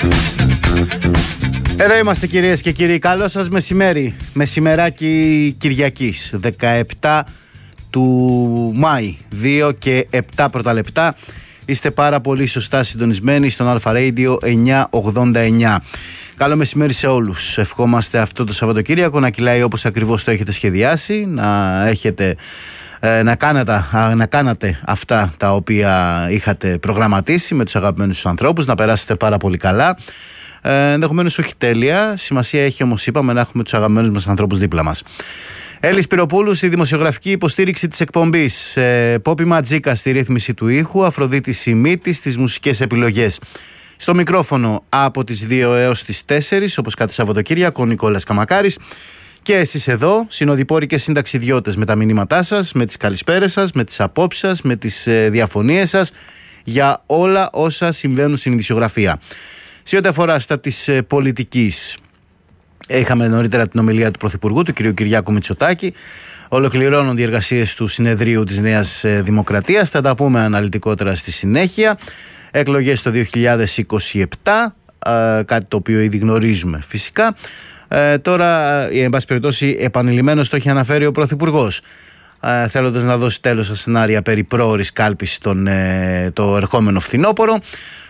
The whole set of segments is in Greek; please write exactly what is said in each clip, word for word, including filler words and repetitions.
Εδώ είμαστε κυρίες και κύριοι, καλό σας μεσημέρι, μεσημεράκι Κυριακής, δεκαεπτά του Μάη, δύο και επτά πρώτα λεπτά. Είστε πάρα πολύ σωστά συντονισμένοι στον Αλφα Radio εννιακόσια ογδόντα εννιά. Καλό μεσημέρι σε όλους. Ευχόμαστε αυτό το Σαββατοκύριακο να κυλάει όπως ακριβώς το έχετε σχεδιάσει, να έχετε... Να κάνετε, να κάνατε αυτά τα οποία είχατε προγραμματίσει με τους αγαπημένους τους ανθρώπους, να περάσετε πάρα πολύ καλά. Ε, ενδεχομένως όχι τέλεια, σημασία έχει όμως είπαμε να έχουμε τους αγαπημένους μας ανθρώπους δίπλα μας. Έλλης Πυροπούλου στη δημοσιογραφική υποστήριξη της εκπομπής, ε, Πόπι Ματζίκα στη ρύθμιση του ήχου, Αφροδίτη Σιμίτη στις μουσικές επιλογές. Στο μικρόφωνο από τις δύο έως τις τέσσερις, όπως κάθε Σαββατοκύριακο, ο Νικόλας Καμακάρης. Και εσείς εδώ, συνοδοιπόροι και συνταξιδιώτες, με τα μηνύματά σας, με τις καλησπέρες σας, με τις απόψεις σας, με τις ε, διαφωνίες σας για όλα όσα συμβαίνουν στην ειδησιογραφία. Σε ό,τι αφορά στα της ε, πολιτικής, είχαμε νωρίτερα την ομιλία του Πρωθυπουργού, του κ. Κυριάκου Μητσοτάκη. Ολοκληρώνονται οι εργασίες του συνεδρίου της Νέας ε, Δημοκρατίας. Θα τα πούμε αναλυτικότερα στη συνέχεια. Εκλογές το δύο χιλιάδες είκοσι επτά, ε, κάτι το οποίο ήδη γνωρίζουμε φυσικά. Ε, τώρα, εν πάση περιπτώσει, επανειλημμένως το έχει αναφέρει ο Πρωθυπουργός, ε, θέλοντας να δώσει τέλος στα σενάρια περί πρόωρης κάλπης τον, ε, το ερχόμενο φθινόπωρο,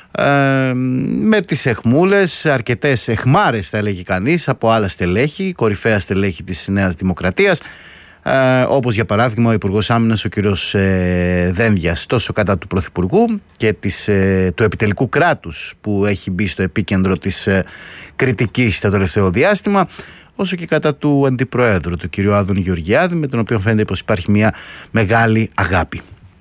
ε, με τις εχμούλες, αρκετές εχμάρες θα έλεγε κανείς από άλλα στελέχη, κορυφαία στελέχη της Νέας Δημοκρατίας, ε, όπως για παράδειγμα ο Υπουργός Άμυνας ο κ. Ε, Δένδιας, τόσο κατά του Πρωθυπουργού και της, ε, του επιτελικού κράτους που έχει μπει στο επίκεντρο της ε, κριτικής το τελευταίο διάστημα, όσο και κατά του Αντιπροέδρου, του κ. Άδωνη Γεωργιάδη, με τον οποίο φαίνεται πως υπάρχει μια μεγάλη αγάπη.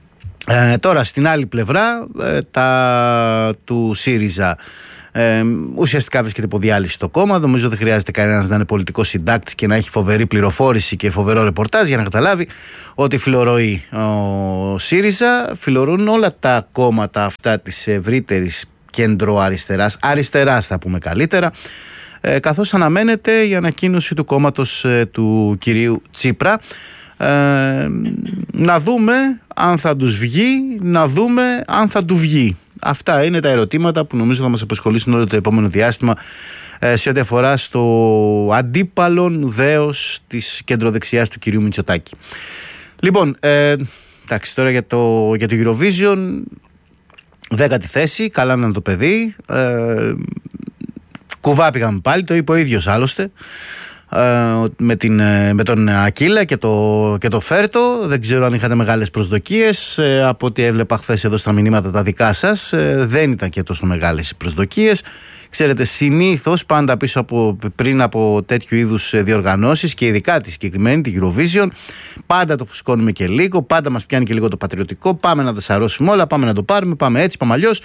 Ε, τώρα στην άλλη πλευρά, ε, τα του ΣΥΡΙΖΑ, Ε, ουσιαστικά βρίσκεται υπό διάλυση το κόμμα. Νομίζω δεν χρειάζεται κανένας να είναι πολιτικός συντάκτης και να έχει φοβερή πληροφόρηση και φοβερό ρεπορτάζ για να καταλάβει ότι φιλορροεί ο ΣΥΡΙΖΑ. Φιλορρούν όλα τα κόμματα αυτά της ευρύτερης κέντρο-αριστεράς, αριστεράς θα πούμε καλύτερα, ε, καθώς αναμένεται η ανακοίνωση του κόμματος ε, του κυρίου Τσίπρα. Ε, να δούμε αν θα τους βγει, να δούμε αν θα του βγει. Αυτά είναι τα ερωτήματα που νομίζω θα μας απασχολήσουν όλο το επόμενο διάστημα ε, σε ό,τι αφορά στο αντίπαλον δέος της κεντροδεξιάς του κυρίου Μητσοτάκη. Λοιπόν, ε, εντάξει, τώρα για το, για το Eurovision, δέκατη θέση, καλά να είναι το παιδί, ε, κουβά πήγαμε πάλι, το είπε ο ίδιος άλλωστε, με, την, με τον Ακίλα και το, και το Φέρτο. Δεν ξέρω αν είχατε μεγάλες προσδοκίες, από ό,τι έβλεπα χθες εδώ στα μηνύματα τα δικά σας, δεν ήταν και τόσο μεγάλες οι προσδοκίες. Ξέρετε, συνήθως πάντα πίσω από, πριν από τέτοιου είδους διοργανώσεις και ειδικά τη συγκεκριμένη, τη Eurovision, πάντα το φουσκώνουμε και λίγο, πάντα μας πιάνει και λίγο το πατριωτικό, πάμε να τα σαρώσουμε όλα, πάμε να το πάρουμε, πάμε έτσι, πάμε αλλιώς.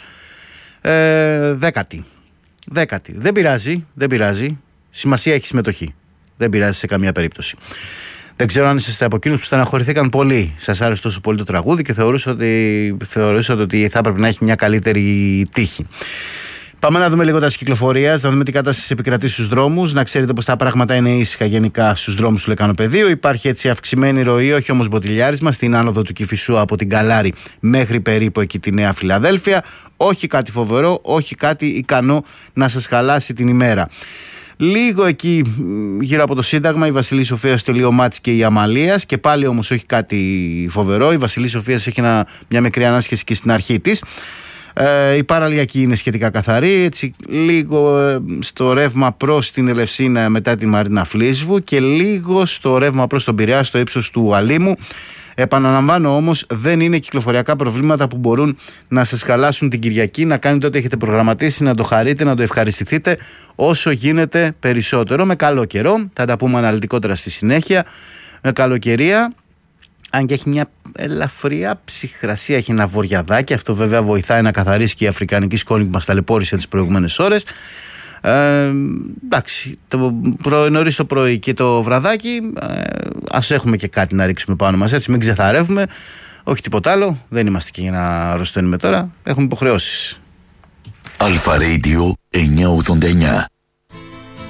ε, δέκατη δέκατη, δεν πειράζει, δεν πειράζει, σημασία έχει συμμετοχή. Δεν πειράζει σε καμία περίπτωση. Δεν ξέρω αν είσαστε από εκείνους που στεναχωρηθήκαν πολύ. Σας άρεσε τόσο πολύ το τραγούδι και θεωρούσατε ότι, θεωρούσατε ότι θα έπρεπε να έχει μια καλύτερη τύχη. Πάμε να δούμε λίγο τα της κυκλοφορίας, να δούμε τι κατάσταση επικρατεί στους δρόμους. Να ξέρετε πως τα πράγματα είναι ήσυχα γενικά στους δρόμους του Λεκανοπεδίου. Υπάρχει έτσι αυξημένη ροή, όχι όμως μποτιλιάρισμα, στην άνοδο του Κηφισού από την Καλάρη μέχρι περίπου εκεί τη Νέα Φιλαδέλφια. Όχι κάτι φοβερό, όχι κάτι ικανό να σας χαλάσει την ημέρα. Λίγο εκεί γύρω από το Σύνταγμα, η Βασιλής Σοφίας, το Λιωμάτης και η Αμαλίας, και πάλι όμως όχι κάτι φοβερό. Η Βασιλής Σοφίας έχει ένα, μια μικρή ανάσχεση και στην αρχή της. Ε, η παραλιακή είναι σχετικά καθαρή, έτσι λίγο ε, στο ρεύμα προς την Ελευσίνα μετά τη Μαρίνα Φλίσβου και λίγο στο ρεύμα προς τον Πειραιά στο ύψος του Αλήμου. Επαναλαμβάνω όμως, δεν είναι κυκλοφοριακά προβλήματα που μπορούν να σας χαλάσουν την Κυριακή. Να κάνετε ό,τι έχετε προγραμματίσει, να το χαρείτε, να το ευχαριστηθείτε όσο γίνεται περισσότερο. Με καλό καιρό, θα τα πούμε αναλυτικότερα στη συνέχεια. Με καλοκαιρία, αν και έχει μια ελαφριά ψυχρασία, έχει ένα βοριαδάκι. Αυτό βέβαια βοηθάει να καθαρίσει και η αφρικανική σκόνη που μας ταλαιπώρησε τις προηγούμενες ώρες. Ε, εντάξει, το πρωί, νωρίς το πρωί και το βραδάκι, ε, ας έχουμε και κάτι να ρίξουμε πάνω μας, έτσι, μην ξεθαρεύουμε, όχι τίποτα άλλο, δεν είμαστε και για να αρρωσταίνουμε τώρα, έχουμε υποχρεώσεις. Αλφα Radio εννιακόσια ογδόντα εννιά.